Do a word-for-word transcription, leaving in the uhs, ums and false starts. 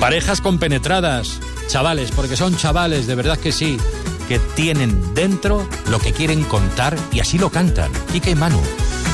parejas compenetradas, chavales, porque son chavales, de verdad que sí, que tienen dentro lo que quieren contar y así lo cantan. Kike y Manu.